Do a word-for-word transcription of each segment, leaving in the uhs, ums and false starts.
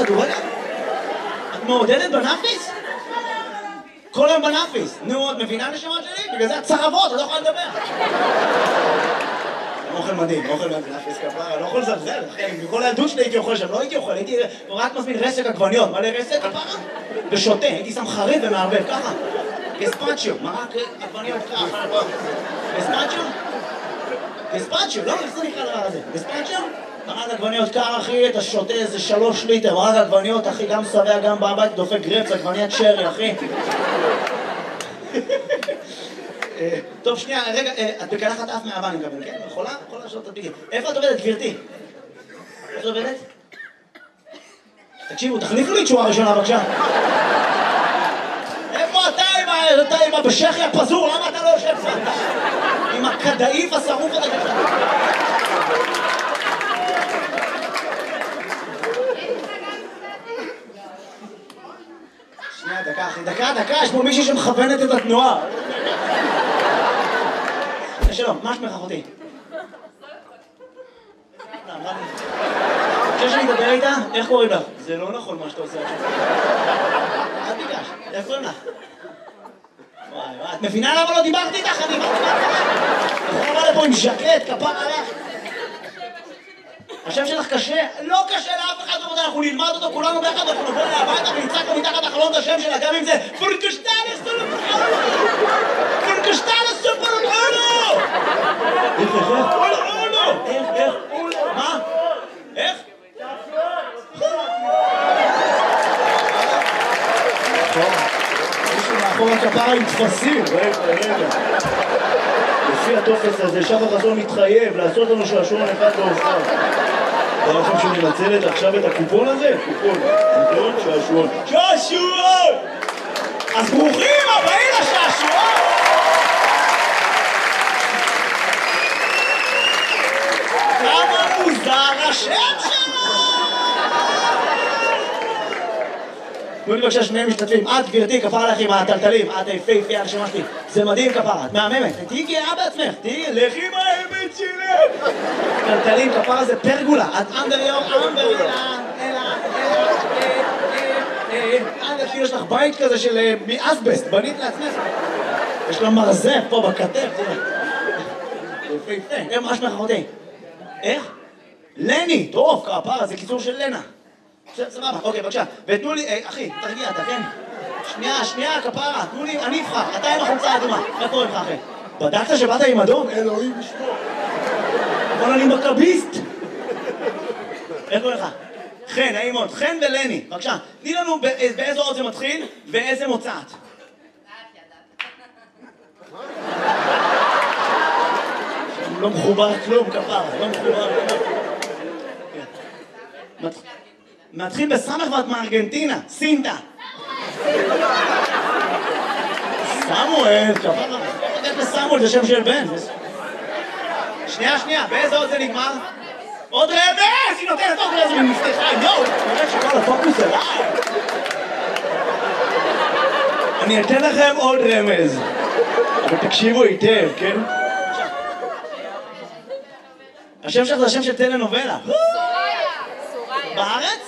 כדורגל? את מעודדת בנאפיס? כל היום בנאפיס. נו, את מבינה נשמות שלי? בגלל זה את צרבות, את לא יכולה לדבר. אוכל מדהים, אוכל מדהים, נאפיס כפרה, לא יכול לזלזל, אחי, בכל הילדות שלי הייתי אוכל שם, לא הייתי אוכל, הייתי רק מזמין רסק עגבניות, מלא רסק כפרה, ושותה, הייתי שם חריף ומערבב, ככה. גספצ'יו, מרק עגבניות ככה, גספצ'יו? גספצ'יו, לא, איך זה נקרא דבר הזה? גספצ'יו? מרק עגבניות קר, אחי, אתה שותה איזה שלוש ליטר, מרק עגבניות, אחי, גם שבע, גם בבית, דופק גרפס, עגבניית שרי, אחי. טוב, שנייה, רגע, את בקלחת אף מהאהבה, אני מקבל, כן? יכולה? יכולה לשאול את הדביגים. איפה את עובדת, גברתי? איפה את עובדת? תקשיבו, תחליפו לי תשובה ראשונה, בבקשה. איפה אתה עם הבשכי הפזור? למה אתה לא יושב פה? עם הכדאיף השרוף הזה ככה. שנייה, דקה, אחי, דקה, דקה, יש פה מישהי שמכוונת את התנועה. שלום, מה שמך אחותי? חושב שאני אדבר איתה? איך קוראים לך? זה לא נכון מה שאתה עושה עכשיו. אל תיגש, איך קוראים לך? וואי וואי, את מבינה למה לא דיברתי איתך? אני דיברתי איתך. אתה בא לפה עם ז'קט, כפר עליך. השם שלך קשה? לא קשה לאף אחד, אנחנו נלמד אותו כולנו ביחד, אנחנו נבוא אליה הביתה ונצעק לו מתחת לחלון את השם שלה, גם אם זה פורקשטלס סולופחולו! פורקשטלס סולופחולו! איך, איך, איך? אולו! איך, איך? מה? איך? מישהו מאחור הכפרה עם תפסים, רגע, רגע. לפי הטופס הזה, שחר חסון מתחייב לעשות לנו שעשועון אחד להופעה. אתה לכם שהוא מנצלת עכשיו את הקופון הזה? קופון, קופון, שעשועון. שעשועון! אז ברוכים הבאים לשעשועון! כמה מוזר השם שלו! תנו לי בבקשה שני משתתפים, את גברתי כפרה לך עם הטלטלים, את היפהפייה הרשימה שלי, זה מדהים כפרה, את מהממת, תהיי גאה בעצמך, תהיי לכי עם האמת שלי! טלטלים כפרה זה פרגולה, את אנדר יום, אנדר יום, אלא, אלא, אלא, יש לך בית כזה של מאסבסט, בנית לעצמך, יש לה מרזף פה בכתף, תראה, יפהפה, מה שמך אחותי? איך? לני, טוב, כפרה, זה קיצור של לנה. סבבה, אוקיי, בבקשה. ותנו לי, אחי, תרגיע, אתה כן? שנייה, שנייה, כפרה, תנו לי, אני אבחר, אתה עם החולצה האדומה. מה קורה לך, אחי? בדקת שבאת עם אדום? אלוהים לשמור. אבל אני מכביסט. איך קורה לך? חן, נעים מאוד, חן ולני, בבקשה. תני לנו באיזו אות זה מתחיל ואיזה מוצאת. לא מחובר כלום, כפרה, לא מחובר כלום. מתחיל בסמך ואת מארגנטינה, סינטה. סמואל, כפרה. איך לסמואל, זה שם של בן. שנייה, שנייה, באיזה עוד זה נגמר? עוד רמז! היא נותנת עוד רמז ומפתחה, יואו! נראה שכל הפוקוס אליי. אני אתן לכם עוד רמז. אבל תקשיבו היטב, כן? השם שלך זה השם של טלנובלה. בארץ?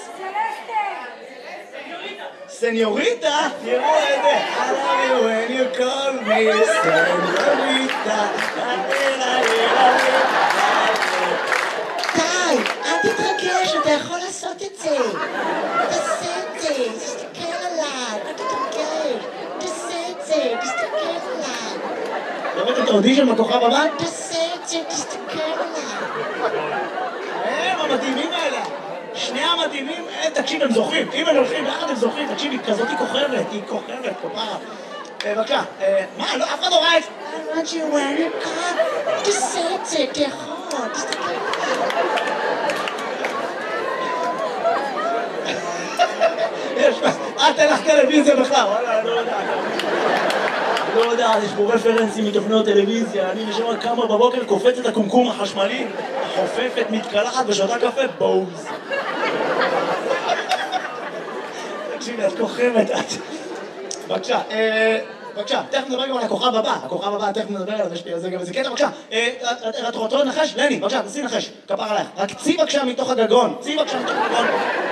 סניוריטה? תראו את זה. I love you when you call me סניוריטה. די, אל תתרגש, אתה יכול לעשות את זה. תעשה את זה, תסתכל עליי, אל תתרגש. תעשה את זה, תסתכל עליי. ראית את האודישן בכוכב הבא? תעשה את זה, תסתכל עליי. הם המדהימים האלה. שני המדהימים, תקשיב, הם זוכרים. אם הם הולכים ביחד הם זוכרים, תקשיב, היא כזאת היא כוכבת, היא כוכבת, כפרה. בבקשה, מה, אף אחד לא ראה את זה? I want you when you come, תעשה את זה, תיכול, תסתכל עליי. אל תלך טלוויזיה בכלל, וואלה, אני לא יודע. אני לא יודע, יש פה רפרנסים מתוכניות טלוויזיה, אני נשמע כמה בבוקר קופץ את הקומקום החשמלי, חופפת, מתקלחת ושותה קפה, בוז. תקשיבי, את כוכבת, את... בבקשה, בבקשה, תכף נדבר גם על הכוכב הבא, הכוכב הבא, תכף נדבר עליו, יש לי על זה גם איזה קטע, בבקשה, את רוצה לנחש? לני, בבקשה, תעשי נחש, כפר עלייך, רק צי בבקשה מתוך הגגון, צי בבקשה מתוך הגגון.